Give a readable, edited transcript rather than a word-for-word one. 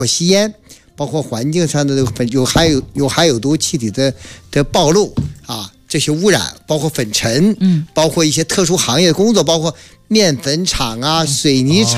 吸烟，包括环境上的有含有毒气体的暴露啊，这些污染，包括粉尘，包括一些特殊行业工作，包括面粉厂啊、水泥厂。